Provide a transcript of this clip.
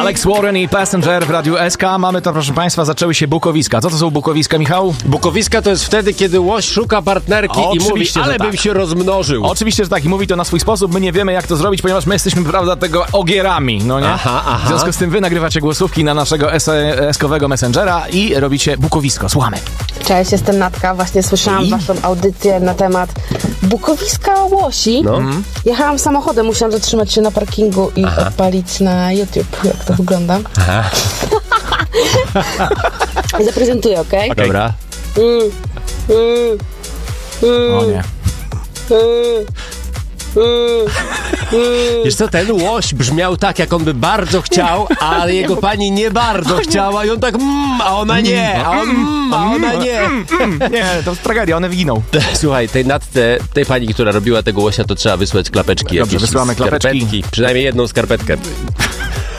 Alex Warren i Passenger w Radiu SK. Mamy to, proszę państwa, zaczęły się bukowiska. Co to są bukowiska, Michał? Bukowiska to jest wtedy, kiedy łoś szuka partnerki i mówi, ale bym się rozmnożył. Oczywiście, że tak. I mówi to na swój sposób. My nie wiemy, jak to zrobić, ponieważ my jesteśmy, prawda, tego ogierami, no nie? Aha. W związku z tym wy nagrywacie głosówki na naszego SK-owego Messengera i robicie bukowisko. Słuchamy. Cześć, jestem Natka. Właśnie słyszałam waszą audycję na temat bukowiska łosi. No. Jechałam samochodem, musiałam zatrzymać się na parkingu i odpalić na YouTube, jak to wygląda. Zaprezentuję, okej? Dobra. O nie. Wiesz co, ten łoś brzmiał tak, jak on by bardzo chciał, a jego pani nie bardzo chciała i on tak a ona nie, a ona nie. Nie, to jest tragedia, one wyginą. Słuchaj, tej pani, która robiła tego łosia, to trzeba wysłać klapeczki. Dobrze, jakieś wysyłamy klapeczki. Przynajmniej jedną skarpetkę.